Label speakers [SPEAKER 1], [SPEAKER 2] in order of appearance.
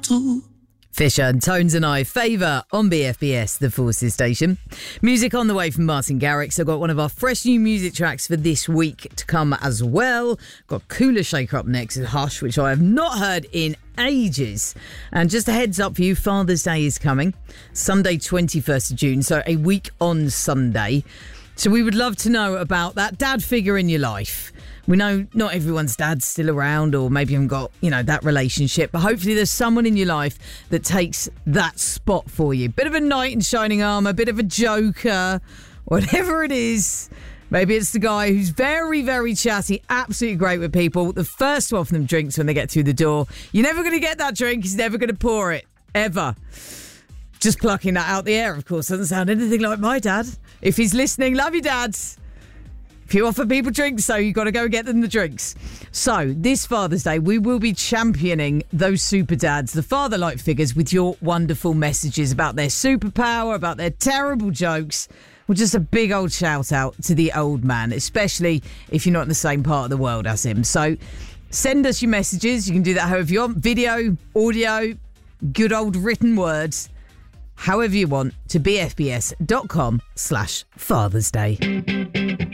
[SPEAKER 1] Fisher and Tones and I favour on BFBS, the Forces station. Music on the way from Martin Garrix. I've got one of our fresh new music tracks for this week to come as well. Got Cooler Shaker up next with Hush, which I have not heard in ages. And just a heads up for you, Father's Day is coming. Sunday, 21st of June, so a week on Sunday. So we would love to know about that dad figure in your life. We know not everyone's dad's still around, or maybe you haven't got, that relationship, but hopefully there's someone in your life that takes that spot for you. Bit of a knight in shining armour, bit of a joker, whatever it is. Maybe it's the guy who's very, very chatty, absolutely great with people. The first to offer them drinks when they get through the door. You're never going to get that drink. He's never going to pour it, ever. Just plucking that out the air, of course, doesn't sound anything like my dad. If he's listening, love you, Dad. If you offer people drinks, so you've got to go get them the drinks. So, this Father's Day, we will be championing those super dads, the father-like figures, with your wonderful messages about their superpower, about their terrible jokes. Well, just a big old shout out to the old man, especially if you're not in the same part of the world as him. So, send us your messages. You can do that however you want. Video, audio, good old written words, however you want, to bfbs.com/Father's Day.